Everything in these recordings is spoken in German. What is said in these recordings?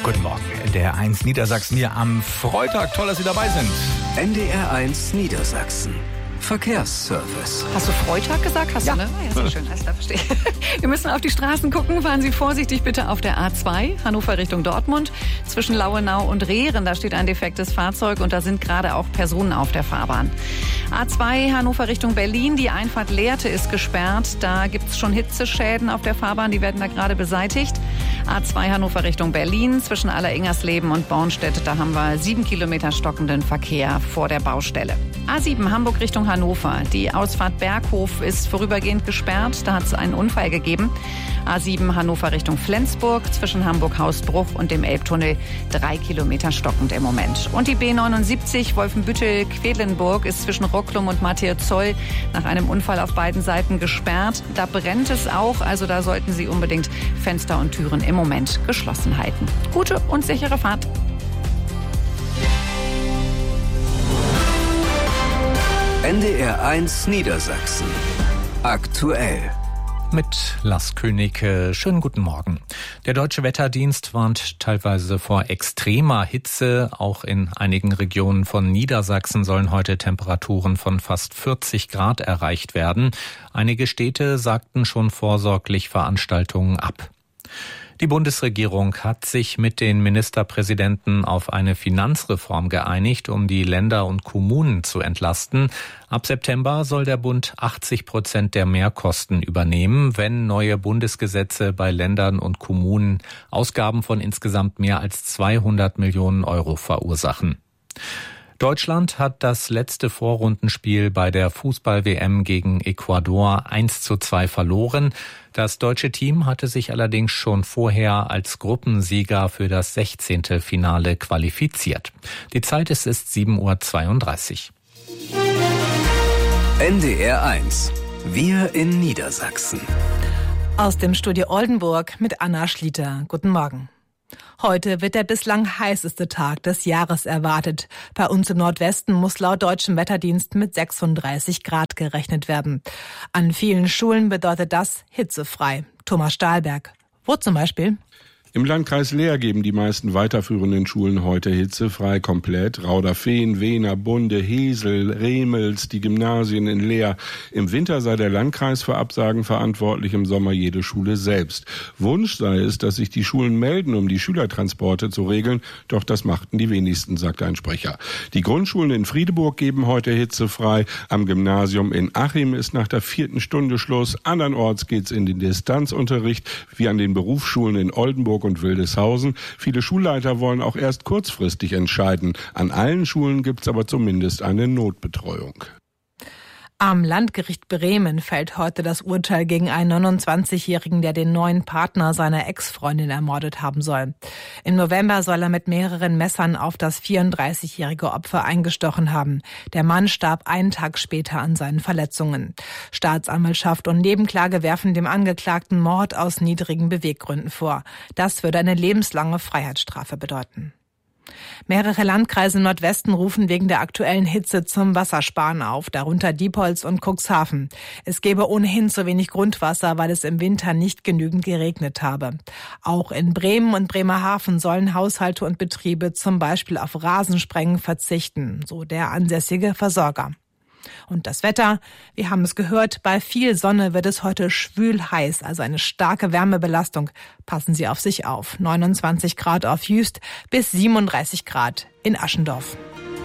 Guten Morgen, NDR 1 Niedersachsen hier am Freitag. Toll, dass Sie dabei sind. NDR 1 Niedersachsen. Verkehrsservice. Hast du Freitag gesagt? Hast du, ne? Ja, sehr schön. Alles klar, verstehe. Wir müssen auf die Straßen gucken. Fahren Sie vorsichtig bitte auf der A2, Hannover Richtung Dortmund. Zwischen Lauenau und Rehren, da steht ein defektes Fahrzeug und da sind gerade auch Personen auf der Fahrbahn. A2, Hannover Richtung Berlin. Die Einfahrt Lehrte ist gesperrt. Da gibt es schon Hitzeschäden auf der Fahrbahn. Die werden da gerade beseitigt. A2 Hannover Richtung Berlin. Zwischen Alleringersleben und Bornstedt, da haben wir 7 Kilometer stockenden Verkehr vor der Baustelle. A7 Hamburg Richtung Hannover. Die Ausfahrt Berghof ist vorübergehend gesperrt. Da hat es einen Unfall gegeben. A7 Hannover Richtung Flensburg. Zwischen Hamburg-Hausbruch und dem Elbtunnel 3 Kilometer stockend im Moment. Und die B79 Wolfenbüttel-Quedlinburg ist zwischen Rocklum und Mathieu-Zoll nach einem Unfall auf beiden Seiten gesperrt. Da brennt es auch. Also da sollten Sie unbedingt Fenster und Türen im Moment geschlossen halten. Gute und sichere Fahrt. NDR 1 Niedersachsen. Aktuell. Mit Lars König, schönen guten Morgen. Der Deutsche Wetterdienst warnt teilweise vor extremer Hitze. Auch in einigen Regionen von Niedersachsen sollen heute Temperaturen von fast 40 Grad erreicht werden. Einige Städte sagten schon vorsorglich Veranstaltungen ab. Die Bundesregierung hat sich mit den Ministerpräsidenten auf eine Finanzreform geeinigt, um die Länder und Kommunen zu entlasten. Ab September soll der Bund 80% der Mehrkosten übernehmen, wenn neue Bundesgesetze bei Ländern und Kommunen Ausgaben von insgesamt mehr als 200 Millionen Euro verursachen. Deutschland hat das letzte Vorrundenspiel bei der Fußball-WM gegen Ecuador 1:2 verloren. Das deutsche Team hatte sich allerdings schon vorher als Gruppensieger für das 16. Finale qualifiziert. Die Zeit ist 7:32 Uhr. NDR 1. Wir in Niedersachsen. Aus dem Studio Oldenburg mit Anna Schlieter. Guten Morgen. Heute wird der bislang heißeste Tag des Jahres erwartet. Bei uns im Nordwesten muss laut deutschem Wetterdienst mit 36 Grad gerechnet werden. An vielen Schulen bedeutet das hitzefrei. Thomas Stahlberg. Wo zum Beispiel? Im Landkreis Leer geben die meisten weiterführenden Schulen heute hitzefrei komplett. Rauderfehn, Wehner, Bunde, Hesel, Remels, die Gymnasien in Leer. Im Winter sei der Landkreis für Absagen verantwortlich, im Sommer jede Schule selbst. Wunsch sei es, dass sich die Schulen melden, um die Schülertransporte zu regeln. Doch das machten die wenigsten, sagte ein Sprecher. Die Grundschulen in Friedeburg geben heute hitzefrei. Am Gymnasium in Achim ist nach der 4. Stunde Schluss. Andernorts geht's in den Distanzunterricht, wie an den Berufsschulen in Oldenburg und Wildeshausen. Viele Schulleiter wollen auch erst kurzfristig entscheiden. An allen Schulen gibt's aber zumindest eine Notbetreuung. Am Landgericht Bremen fällt heute das Urteil gegen einen 29-Jährigen, der den neuen Partner seiner Ex-Freundin ermordet haben soll. Im November soll er mit mehreren Messern auf das 34-jährige Opfer eingestochen haben. Der Mann starb einen Tag später an seinen Verletzungen. Staatsanwaltschaft und Nebenklage werfen dem Angeklagten Mord aus niedrigen Beweggründen vor. Das würde eine lebenslange Freiheitsstrafe bedeuten. Mehrere Landkreise im Nordwesten rufen wegen der aktuellen Hitze zum Wassersparen auf, darunter Diepholz und Cuxhaven. Es gäbe ohnehin zu wenig Grundwasser, weil es im Winter nicht genügend geregnet habe. Auch in Bremen und Bremerhaven sollen Haushalte und Betriebe zum Beispiel auf Rasensprengen verzichten, so der ansässige Versorger. Und das Wetter, wir haben es gehört, bei viel Sonne wird es heute schwül heiß, also eine starke Wärmebelastung. Passen Sie auf sich auf. 29 Grad auf Jüst bis 37 Grad in Aschendorf.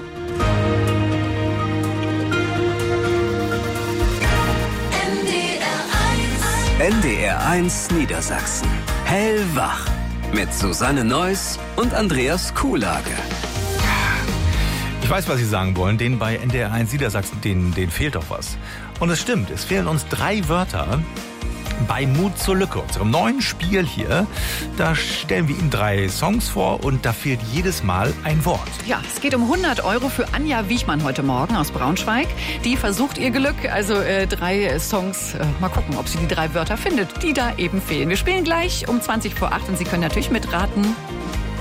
NDR 1 Niedersachsen. Hellwach. Mit Susanne Neuss und Andreas Kuhlage. Ich weiß, was Sie sagen wollen. Denen bei NDR 1 Niedersachsen, denen fehlt doch was. Und es stimmt, es fehlen uns 3 Wörter bei Mut zur Lücke, unserem neuen Spiel hier. Da stellen wir Ihnen 3 Songs vor und da fehlt jedes Mal ein Wort. Ja, es geht um 100 Euro für Anja Wiechmann heute Morgen aus Braunschweig. Die versucht ihr Glück, also 3 Songs. Mal gucken, ob sie die 3 Wörter findet, die da eben fehlen. Wir spielen gleich um 20 vor 8 und Sie können natürlich mitraten.